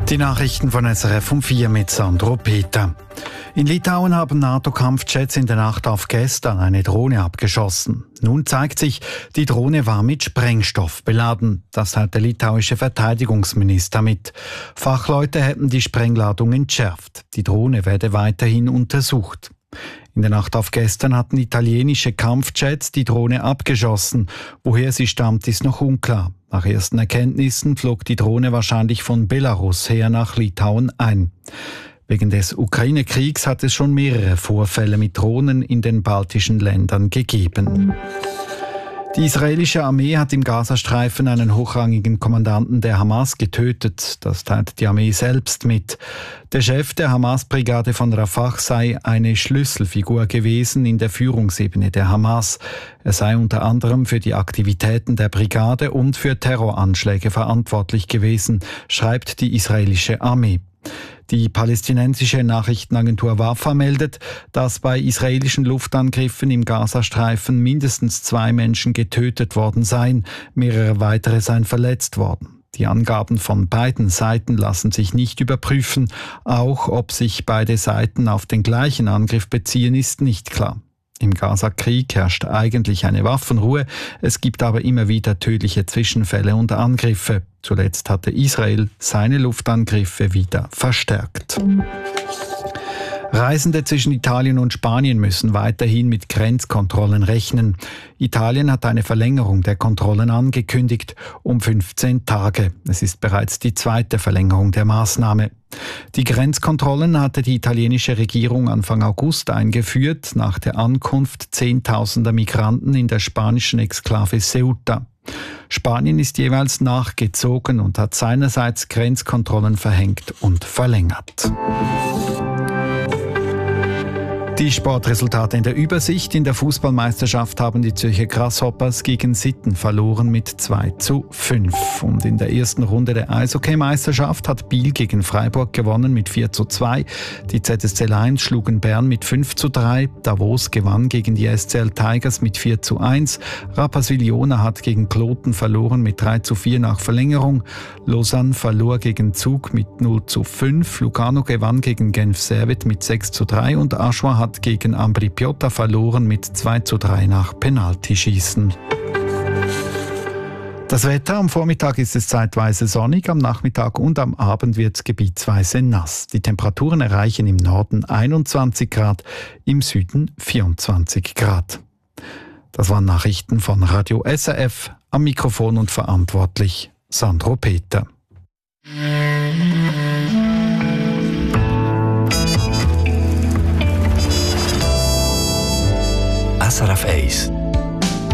Die Nachrichten von SRF um 4 mit Sandro Peter. In Litauen haben NATO-Kampfjets in der Nacht auf gestern eine Drohne abgeschossen. Nun zeigt sich, die Drohne war mit Sprengstoff beladen. Das teilt der litauische Verteidigungsminister mit. Fachleute hätten die Sprengladung entschärft. Die Drohne werde weiterhin untersucht. In der Nacht auf gestern hatten italienische Kampfjets die Drohne abgeschossen. Woher sie stammt, ist noch unklar. Nach ersten Erkenntnissen flog die Drohne wahrscheinlich von Belarus her nach Litauen ein. Wegen des Ukraine-Kriegs hat es schon mehrere Vorfälle mit Drohnen in den baltischen Ländern gegeben. Die israelische Armee hat im Gazastreifen einen hochrangigen Kommandanten der Hamas getötet. Das teilt die Armee selbst mit. Der Chef der Hamas-Brigade von Rafah sei eine Schlüsselfigur gewesen in der Führungsebene der Hamas. Er sei unter anderem für die Aktivitäten der Brigade und für Terroranschläge verantwortlich gewesen, schreibt die israelische Armee. Die palästinensische Nachrichtenagentur Wafa meldet, dass bei israelischen Luftangriffen im Gazastreifen mindestens 2 Menschen getötet worden seien, mehrere weitere seien verletzt worden. Die Angaben von beiden Seiten lassen sich nicht überprüfen. Auch ob sich beide Seiten auf den gleichen Angriff beziehen, ist nicht klar. Im Gaza-Krieg herrscht eigentlich eine Waffenruhe. Es gibt aber immer wieder tödliche Zwischenfälle und Angriffe. Zuletzt hatte Israel seine Luftangriffe wieder verstärkt. Reisende zwischen Italien und Spanien müssen weiterhin mit Grenzkontrollen rechnen. Italien hat eine Verlängerung der Kontrollen angekündigt um 15 Tage. Es ist bereits die 2. Verlängerung der Maßnahme. Die Grenzkontrollen hatte die italienische Regierung Anfang August eingeführt, nach der Ankunft Zehntausender Migranten in der spanischen Exklave Ceuta. Spanien ist jeweils nachgezogen und hat seinerseits Grenzkontrollen verhängt und verlängert. Die Sportresultate in der Übersicht. In der Fußballmeisterschaft haben die Zürcher Grasshoppers gegen Sitten verloren mit 2:5. Und in der ersten Runde der Eishockey-Meisterschaft hat Biel gegen Freiburg gewonnen mit 4:2. Die ZSC Lions schlugen Bern mit 5:3. Davos gewann gegen die SCL Tigers mit 4:1. Rapperswil-Jona hat gegen Kloten verloren mit 3:4 nach Verlängerung. Lausanne verlor gegen Zug mit 0:5. Lugano gewann gegen Genf Servet mit 6:3 und Aschua hat gegen Ambri Piotta verloren mit 2:3 nach Penaltyschießen. Das Wetter: am Vormittag ist es zeitweise sonnig, am Nachmittag und am Abend wird es gebietsweise nass. Die Temperaturen erreichen im Norden 21 Grad, im Süden 24 Grad. Das waren Nachrichten von Radio SRF. Am Mikrofon und verantwortlich Sandro Peter. SRF 1